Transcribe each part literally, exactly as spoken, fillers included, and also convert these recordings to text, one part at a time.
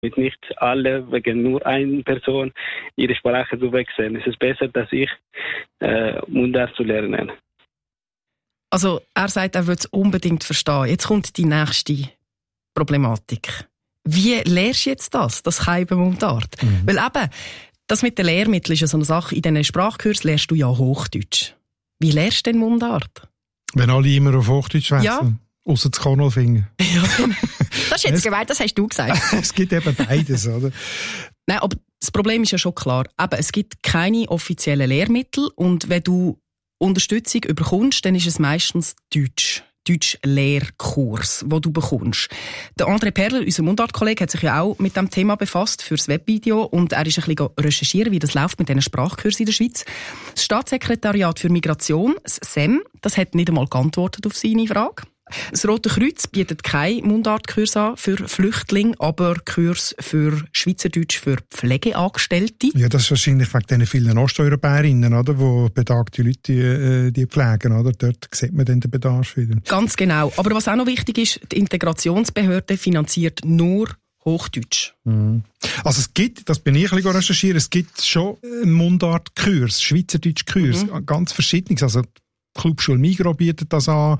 Mit nicht alle, wegen nur einer Person, ihre Sprache zu wechseln. Es ist besser, dass ich äh, Mundart zu lernen. Also er sagt, er will es unbedingt verstehen. Jetzt kommt die nächste Problematik. Wie lernst du jetzt das, das Keiben Mundart? Mhm. Weil eben, das mit den Lehrmitteln ist ja so eine Sache. In diesen Sprachkursen lernst du ja Hochdeutsch. Wie lernst du denn Mundart? Wenn alle immer auf Hochdeutsch schwätzen. Ja. Ausser das Konolfinger. Ja, das ist jetzt gemeint, das hast du gesagt. Es gibt eben beides, oder? Nein, aber das Problem ist ja schon klar. Eben, es gibt keine offiziellen Lehrmittel und wenn du Unterstützung bekommst, dann ist es meistens Deutsch. Deutsch-Lehrkurs, den du bekommst. Der André Perler, unser Mundart-Kollege, hat sich ja auch mit dem Thema befasst fürs Webvideo und er ist ein bisschen recherchieren, wie das läuft mit diesen Sprachkursen in der Schweiz. Das Staatssekretariat für Migration, das S E M, das hat nicht einmal geantwortet auf seine Frage. Das Rote Kreuz bietet keine Mundartkurs an für Flüchtlinge, aber Kurs für Schweizerdeutsch für Pflegeangestellte. Ja, das ist wahrscheinlich wegen diesen vielen Osteuropäerinnen, oder, die bedagte Leute die, die pflegen. Oder? Dort sieht man dann den Bedarf wieder. Ganz genau. Aber was auch noch wichtig ist, die Integrationsbehörde finanziert nur Hochdeutsch. Mhm. Also es gibt, das bin ich ein bisschen recherchieren, es gibt schon Mundartkurs, Schweizerdeutsch-Kurs, mhm. ganz verschiedenes. Also Clubschule Migros bietet das an.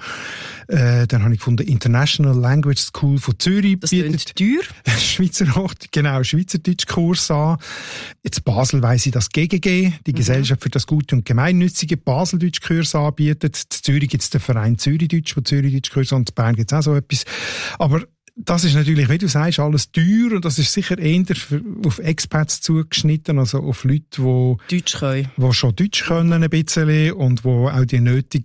Äh, dann habe ich gefunden, International Language School von Zürich das bietet teuer. Schweizer Hochdeutsch, genau, Schweizerdeutsch-Kurs an. Jetzt Basel weiss ich, dass G G G, die mhm. Gesellschaft für das Gute und Gemeinnützige, Baseldeutsch-Kurs anbietet. In Zürich gibt es den Verein Zürichdeutsch, wo Zürichdeutsch-Kurs und in Bern gibt es auch so etwas. Aber das ist natürlich, wie du sagst, alles teuer und das ist sicher eher auf Expats zugeschnitten, also auf Leute, die Deutsch können. Die schon Deutsch können ein bisschen und die auch die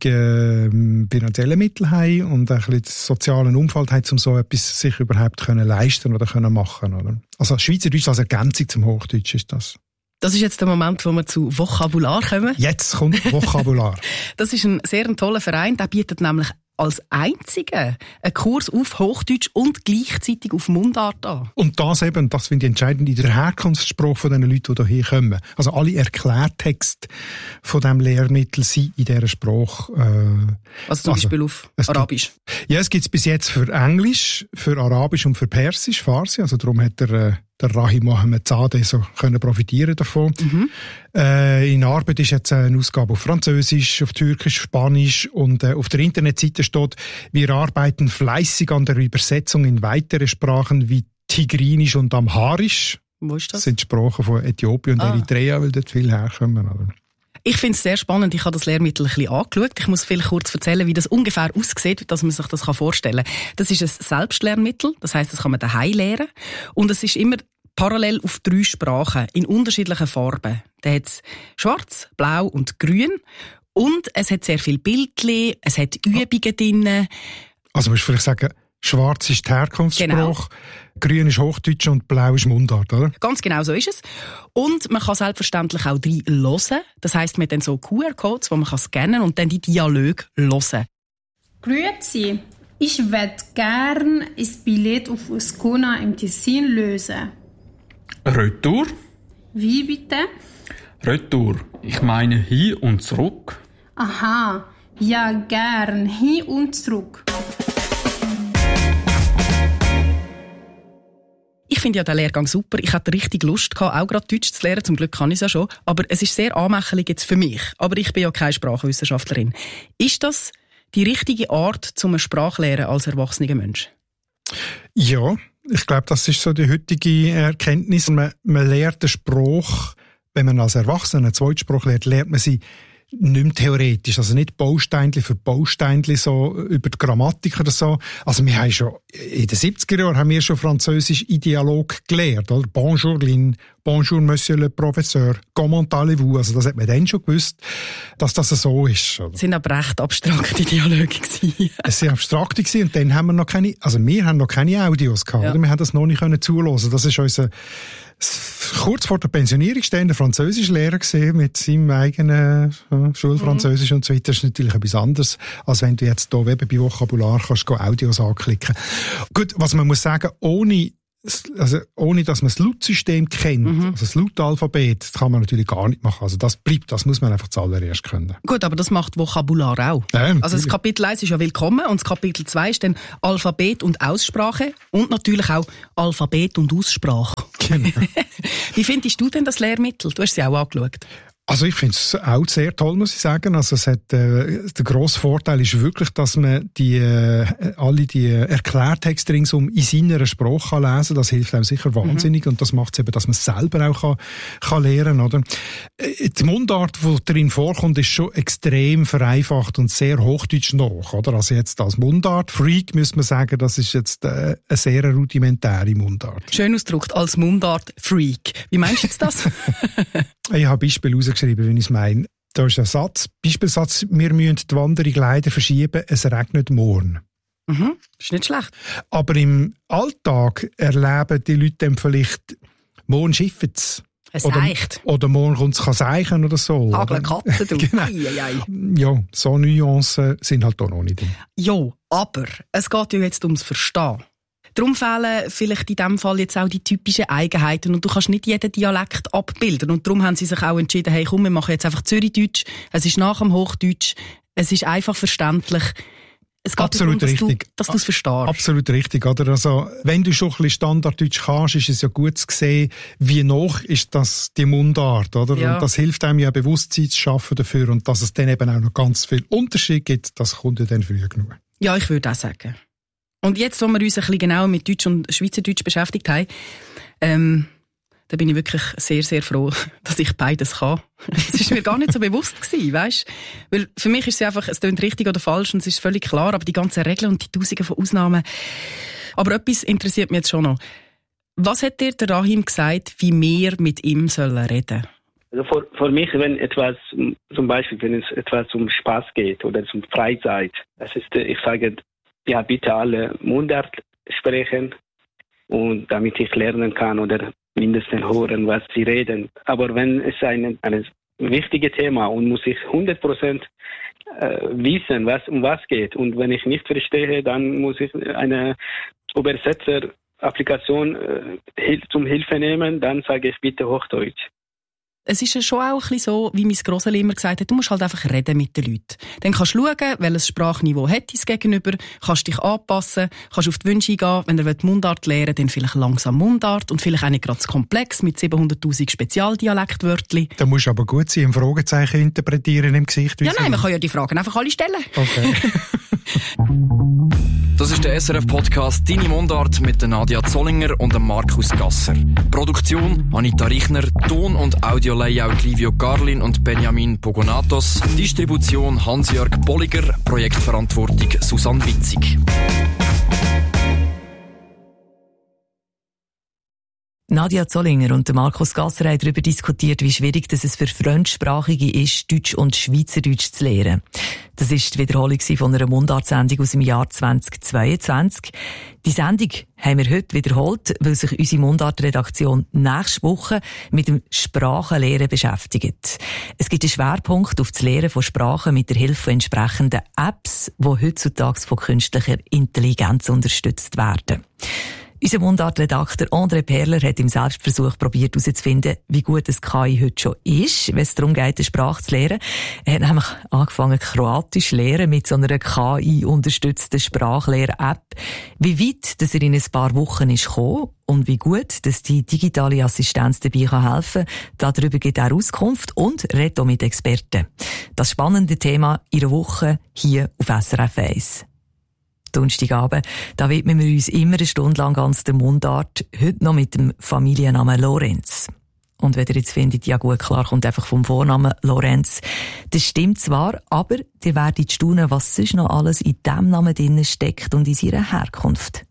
nötigen finanziellen Mittel haben und ein bisschen den sozialen Umfeld haben, um so etwas sich überhaupt können leisten oder können machen, oder? Also Schweizerdeutsch als Ergänzung zum Hochdeutsch ist das. Das ist jetzt der Moment, wo wir zu Vokabular kommen. Jetzt kommt Vokabular. Das ist ein sehr toller Verein, der bietet nämlich als einziger einen Kurs auf Hochdeutsch und gleichzeitig auf Mundart an. Und das eben, das finde ich entscheidend, in der Herkunftssprache von den Leuten, die hierher kommen. Also alle Erklärtexte von diesem Lehrmittel sind in dieser Sprache. Äh, also zum also, Beispiel auf Arabisch? Gibt, ja, es gibt es bis jetzt für Englisch, für Arabisch und für Persisch, Farsi. Also darum hat der, äh, der Rahim Mohammed Zadeh so können profitieren davon. Mhm. Äh, in Arbeit ist jetzt eine Ausgabe auf Französisch, auf Türkisch, Spanisch und äh, auf der Internetseite steht, wir arbeiten fleißig an der Übersetzung in weitere Sprachen wie Tigrinisch und Amharisch. Wo ist das? Das sind Sprachen von Äthiopien und ah. Eritrea, weil dort viel herkommen. Oder? Ich finde es sehr spannend. Ich habe das Lehrmittel ein bisschen angeschaut. Ich muss vielleicht kurz erzählen, wie das ungefähr aussieht, dass man sich das vorstellen kann. Das ist ein Selbstlernmittel. Das heisst, das kann man daheim lernen. Und es ist immer parallel auf drei Sprachen in unterschiedlichen Farben. Da hat es schwarz, blau und grün. Und es hat sehr viele Bildchen, es hat Übungen drin. Also musst du vielleicht sagen, schwarz ist die Herkunftssprache, genau. Grün ist Hochdeutsch und blau ist Mundart, oder? Ganz genau, so ist es. Und man kann selbstverständlich auch drin hören. Das heisst, man hat dann so Q R-Codes, die man kann scannen und dann die Dialoge hören. Grüezi, ich würde gern ein Billett auf Ascona im Tessin lösen. Retour? Wie bitte? Retour. Ich meine hin und zurück. Aha, ja gern, hin und zurück. Ich finde ja den Lehrgang super. Ich hatte richtig Lust gehabt, auch gerade Deutsch zu lernen. Zum Glück kann ich es ja schon. Aber es ist sehr anmächtig jetzt für mich. Aber ich bin ja keine Sprachwissenschaftlerin. Ist das die richtige Art zum Sprachlehren als erwachsener Mensch? Ja, ich glaube, das ist so die heutige Erkenntnis. Man, man lernt den Spruch, wenn man als Erwachsener einen Zweitsprach lernt, lernt man sie nicht mehr theoretisch, also nicht Bausteinchen für Bausteinchen so über die Grammatik oder so. Also wir haben schon, in den siebziger Jahren haben wir schon Französisch in Dialog gelernt, oder? Bonjour, Lin, bonjour, Monsieur le Professeur, comment allez-vous? Also das hat man dann schon gewusst, dass das so ist. Oder? Das sind aber recht abstrakte Dialoge gewesen. Es sind abstrakte gewesen und dann haben wir noch keine, also wir haben noch keine Audios gehabt, ja. Oder? Wir haben das noch nicht können zuhören. Das ist unser kurz vor der Pensionierung stehender Französischlehrer gesehen mit seinem eigenen äh, Schulfranzösisch mhm. und so weiter. Das ist natürlich etwas anderes, als wenn du jetzt hier bei Vokabular kannst, Audios anklicken. Gut, was man muss sagen, ohne also ohne dass man das Lautsystem kennt, mhm. also das Lautalphabet, das kann man natürlich gar nicht machen. Also das bleibt, das muss man einfach zuallererst können. Gut, aber das macht Vokabular auch. Ja, also das Kapitel eins ist ja willkommen und das Kapitel zwei ist dann Alphabet und Aussprache und natürlich auch Alphabet und Aussprache. Genau. Wie findest du denn das Lehrmittel? Du hast sie auch angeschaut. Also ich finde es auch sehr toll, muss ich sagen. Also es hat, äh, der grosse Vorteil ist wirklich, dass man die, äh, alle die Erklärtexte ringsum in seiner Sprache kann lesen. Das hilft einem sicher wahnsinnig mhm. und das macht es eben, dass man es selber auch kann, kann lernen, oder? Die Mundart, die darin vorkommt, ist schon extrem vereinfacht und sehr hochdeutsch nach, oder? Also jetzt als Mundart-Freak müsste man sagen, das ist jetzt äh, eine sehr rudimentäre Mundart. Schön ausgedrückt, als Mundart-Freak. Wie meinst du jetzt das? Ich habe Beispiele rausgeschrieben, wie ich es meine. Da ist ein Satz, Beispielsatz, wir müssen die Wanderung leider verschieben, es regnet morgen. Mhm, ist nicht schlecht. Aber im Alltag erleben die Leute dann vielleicht, morgen schiffen es. Es oder, reicht. Oder morgen kommt es seichen oder so. Hageln Katzen, du. Genau. Ei, ei, ei. Ja, so Nuancen sind halt auch noch nicht drin. Ja, aber es geht ja jetzt ums Verstehen. Darum fehlen vielleicht in diesem Fall jetzt auch die typischen Eigenheiten und du kannst nicht jeden Dialekt abbilden. Und darum haben sie sich auch entschieden, hey komm, wir machen jetzt einfach Zürichdeutsch. Es ist nach dem Hochdeutsch. Es ist einfach verständlich. Es geht absolut darum, dass richtig. du, dass du es verstehst. Absolut richtig, oder? Also, wenn du schon ein bisschen Standarddeutsch kannst, ist es ja gut zu sehen, wie noch ist das die Mundart, oder? Ja. Und das hilft einem ja, Bewusstsein zu schaffen dafür und dass es dann eben auch noch ganz viel Unterschied gibt, das kommt ja dann früh genug. Ja, ich würde auch sagen. Und jetzt, wo wir uns ein bisschen genauer mit Deutsch und Schweizerdeutsch beschäftigt haben, ähm, da bin ich wirklich sehr, sehr froh, dass ich beides kann. Es war mir gar nicht so bewusst gewesen, weisst? Weil für mich ist es einfach, es klingt richtig oder falsch und es ist völlig klar, aber die ganzen Regeln und die Tausende von Ausnahmen. Aber etwas interessiert mich jetzt schon noch. Was hat dir der Rahim gesagt, wie wir mit ihm sollen reden? Also für, für mich, wenn etwas, zum Beispiel, wenn es etwas um Spaß geht oder um Freizeit, das ist, ich sage, ja, bitte alle Mundart sprechen und damit ich lernen kann oder mindestens hören, was sie reden. Aber wenn es ein, ein wichtiges Thema und muss ich hundert Prozent äh, wissen, was um was geht und wenn ich nicht verstehe, dann muss ich eine Übersetzer-Applikation äh, zum Hilfe nehmen, dann sage ich bitte Hochdeutsch. Es ist ja schon auch ein bisschen so, wie mein Grosseli immer gesagt hat, du musst halt einfach reden mit den Leuten. Dann kannst du schauen, welches Sprachniveau hat dein Gegenüber, kannst dich anpassen, kannst auf die Wünsche eingehen. Wenn er Mundart lernen will, dann vielleicht langsam Mundart und vielleicht auch nicht gerade zu komplex mit siebenhunderttausend Spezialdialektwörtchen. Da musst du aber gut sein, ein Fragezeichen interpretieren im Gesicht. Ja, nein, man kann ja die Fragen einfach alle stellen. Okay. Das ist der S R F-Podcast «Deine Mundart» mit der Nadia Zollinger und dem Markus Gasser. Produktion Anita Richner, Ton- und Audio-Layout Livio Garlin und Benjamin Pogonatos, Distribution Hans-Jörg Bolliger, Projektverantwortung Susanne Witzig. Nadia Zollinger und Markus Gasser haben darüber diskutiert, wie schwierig es für Fremdsprachige ist, Deutsch und Schweizerdeutsch zu lernen. Das war die Wiederholung von einer Mundartsendung aus dem Jahr zweitausendzweiundzwanzig. Die Sendung haben wir heute wiederholt, weil sich unsere Mundartredaktion nächste Woche mit dem Sprachenlehren beschäftigt. Es gibt einen Schwerpunkt auf das Lehren von Sprachen mit der Hilfe von entsprechenden Apps, die heutzutage von künstlicher Intelligenz unterstützt werden. Unser Mundartredakteur André Perler hat im Selbstversuch probiert herauszufinden, wie gut das K I heute schon ist, wenn es darum geht, eine Sprache zu lernen. Er hat nämlich angefangen, Kroatisch zu lernen mit so einer K I-unterstützten Sprachlehr-App. Wie weit dass er in ein paar Wochen ist gekommen und wie gut dass die digitale Assistenz dabei helfen kann, darüber gibt er Auskunft und redet auch mit Experten. Das spannende Thema in einer Woche hier auf S R F eins. Donnerstagabend, da widmen wir uns immer eine Stunde lang ganz der Mundart, heute noch mit dem Familiennamen Lorenz. Und wenn ihr jetzt findet, ja gut, klar, kommt einfach vom Vornamen Lorenz. Das stimmt zwar, aber ihr werdet staunen, was sonst noch alles in diesem Namen drin steckt und in seiner Herkunft.